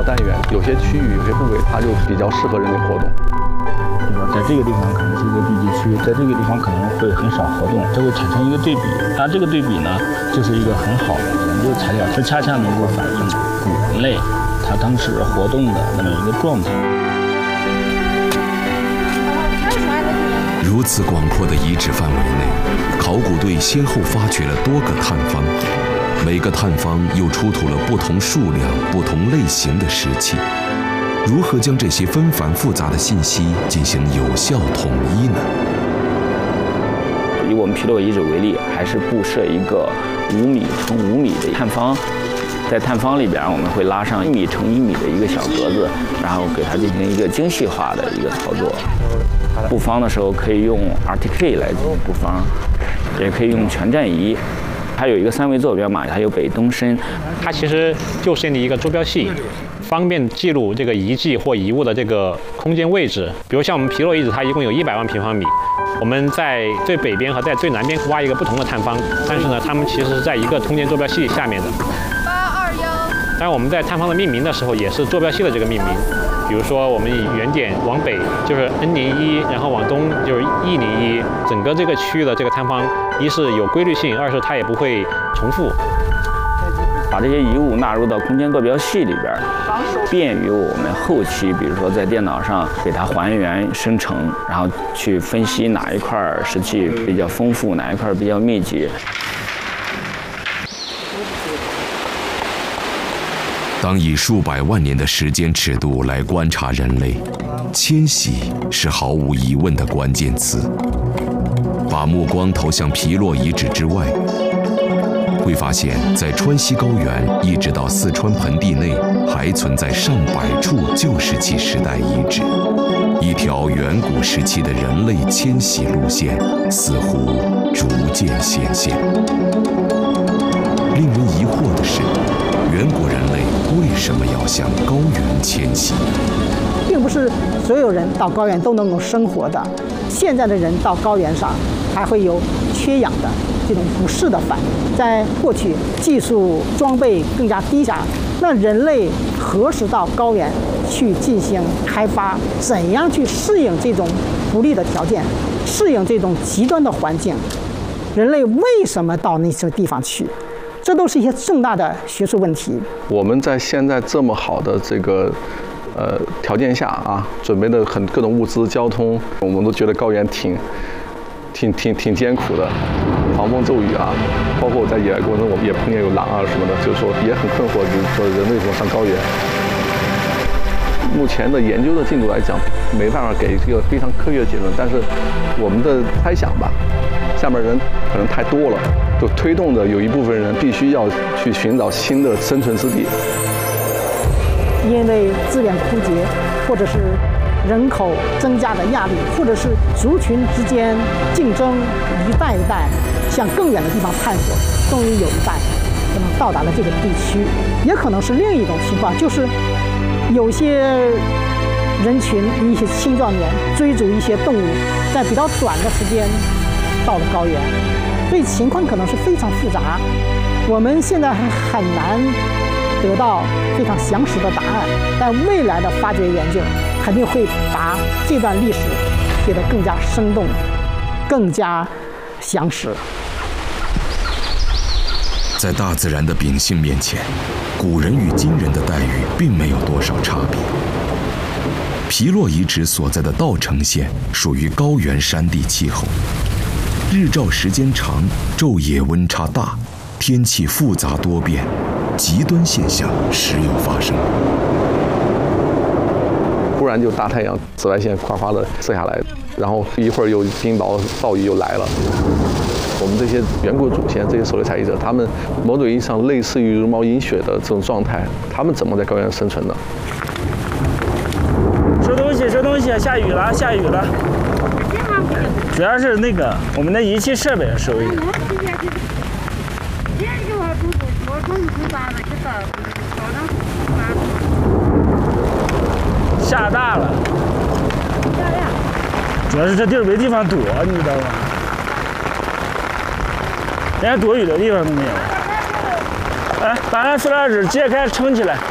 单元，有些区域、有些部位它就比较适合人类活动。 对吧？在这个地方可能是一个低地区，在这个地方可能会很少活动，这会产生一个对比。它这个对比呢，就是一个很好的研究材料，它恰恰能够反映古人类它当时活动的那么一个状态。 如此广阔的遗址范围内，考古队先后发掘了多个探方，每个探方又出土了不同数量、不同类型的石器。如何将这些纷繁复杂的信息进行有效统一呢？ 以我们皮洛遗址为例，还是布设一个5米乘5米的探方，在探方里边，我们会拉上1米乘1米的一个小格子，然后给它进行一个精细化的一个操作。布方的时候可以用 RTK 来进行布方，也可以用全站仪。它有一个3维坐标码，它有北东深， 它其实就是建立一个坐标系，方便记录这个遗迹或遗物的这个空间位置。比如像我们皮洛遗址，它一共有100万平方米，我们在最北边和在最南边挖一个不同的探方，但是呢，它们其实是在一个空间坐标系下面的。当然，我们在探方的命名的时候，也是坐标系的这个命名。比如说，我们以原点往北就是 N01，然后往东就是 E01，整个这个区域的这个探方，一是有规律性，二是它也不会重复。 把这些遗物纳入到空间坐标系里边，便于我们后期，比如说在电脑上给它还原生成，然后去分析哪一块石器比较丰富，哪一块比较密集。 当以数百万年的时间尺度来观察人类，迁徙是毫无疑问的关键词。把目光投向皮洛遗址之外，会发现，在川西高原一直到四川盆地内，还存在上百处旧石器时代遗址。一条远古时期的人类迁徙路线似乎逐渐显现。令人疑惑的是，远古人类为什么要向高原迁徙？ 并不是所有人到高原都能够生活的。现在的人到高原上还会有缺氧的这种不适的反应。在过去，技术装备更加低下，那人类何时到高原去进行开发？怎样去适应这种不利的条件，适应这种极端的环境？人类为什么到那些地方去？这都是一些重大的学术问题。 我们在现在这么好的这个条件下啊，准备的各种物资、交通，我们都觉得高原挺艰苦的，狂风骤雨啊，包括我在野外过程中，我们也碰见有狼啊什么的，就是说也很困惑，就是说人为什么上高原？目前的研究的进度来讲，没办法给一个非常科学的结论，但是我们的猜想吧，下面人可能太多了，就推动着有一部分人必须要去寻找新的生存之地。 因为资源枯竭，或者是人口增加的压力，或者是族群之间竞争，一代一代向更远的地方探索，终于有一代可能到达了这个地区。也可能是另一种情况，就是有些人群，一些青壮年追逐一些动物，在比较短的时间到了高原，所以情况可能是非常复杂。我们现在还很难得到非常详实的答案，但未来的发掘研究肯定会把这段历史写得更加生动，更加详实。 在大自然的秉性面前，古人与今人的待遇并没有多少差别。皮洛遗址所在的稻城县属于高原山地气候，日照时间长，昼夜温差大，天气复杂多变，极端现象时有发生。 忽然就大太阳，紫外线哗哗的射下来，然后一会儿又冰雹、暴雨又来了。我们这些远古祖先，这些狩猎采集者，他们某种意义上类似于茹毛饮血的这种状态，他们怎么在高原生存的？ 收东西，收东西，下雨了，下雨了。主要是那个我们的仪器设备收一点。下大了，主要是这地儿没地方躲，你知道吗？连躲雨的地方都没有。来，把那塑料纸揭开撑起来。